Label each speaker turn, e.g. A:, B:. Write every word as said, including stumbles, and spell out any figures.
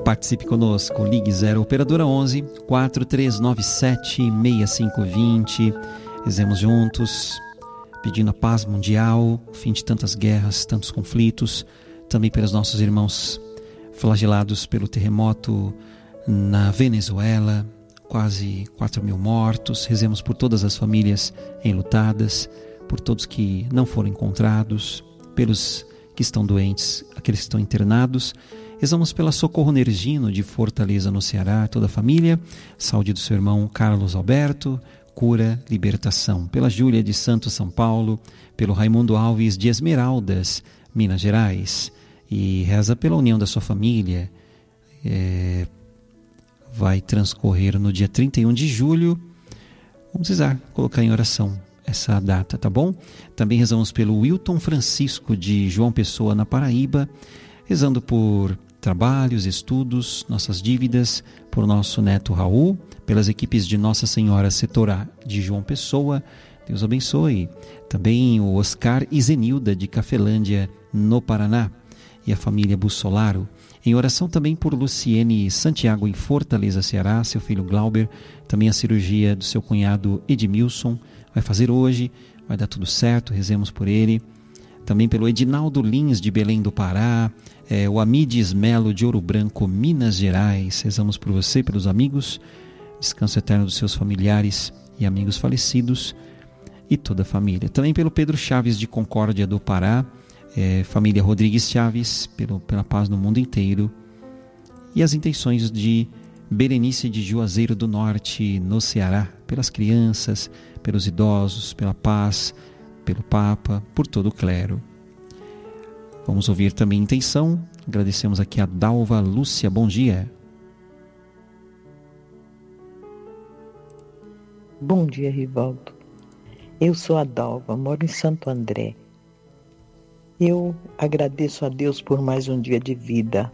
A: Participe conosco, ligue zero operadora onze, quatro três nove sete, seis cinco dois zero. Rezemos juntos, pedindo a paz mundial, o fim de tantas guerras, tantos conflitos, também pelos nossos irmãos flagelados pelo terremoto na Venezuela, quase quatro mil mortos. Rezemos por todas as famílias enlutadas, por todos que não foram encontrados, pelos que estão doentes, aqueles que estão internados. Rezamos pela Socorro Nergino de Fortaleza no Ceará, toda a família, saúde do seu irmão Carlos Alberto, cura, libertação. Pela Júlia de Santos, São Paulo, pelo Raimundo Alves de Esmeraldas, Minas Gerais, e reza pela união da sua família. É, vai transcorrer no dia trinta e um de julho. Vamos precisar colocar em oração essa data, tá bom? Também rezamos pelo Wilton Francisco de João Pessoa, na Paraíba, rezando por trabalhos, estudos, nossas dívidas, por nosso neto Raul, pelas equipes de Nossa Senhora Setorá de João Pessoa, Deus abençoe. Também o Oscar e Zenilda de Cafelândia, no Paraná, e a família Bussolaro. Em oração também por Luciene Santiago em Fortaleza, Ceará, seu filho Glauber, também a cirurgia do seu cunhado Edmilson, vai fazer hoje, vai dar tudo certo, rezemos por ele. Também pelo Edinaldo Lins de Belém do Pará, é, o Amides Melo de Ouro Branco, Minas Gerais, rezamos por você, pelos amigos, descanso eterno dos seus familiares e amigos falecidos e toda a família. Também pelo Pedro Chaves de Concórdia do Pará, é, família Rodrigues Chaves, pelo, pela paz no mundo inteiro, e as intenções de Berenice de Juazeiro do Norte, no Ceará, pelas crianças, pelos idosos, pela paz, pelo Papa, por todo o clero. Vamos ouvir também intenção. Agradecemos aqui a Dalva Lúcia. Bom dia.
B: Bom dia, Rivaldo. Eu sou a Dalva, moro em Santo André. Eu agradeço a Deus por mais um dia de vida.